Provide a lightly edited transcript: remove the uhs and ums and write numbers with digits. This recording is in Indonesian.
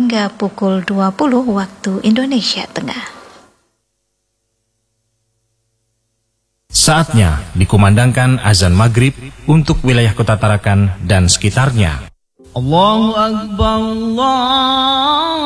hingga pukul 20 waktu Indonesia Tengah. Saatnya dikumandangkan azan maghrib untuk wilayah Kota Tarakan dan sekitarnya. Allahu Akbar, Allah.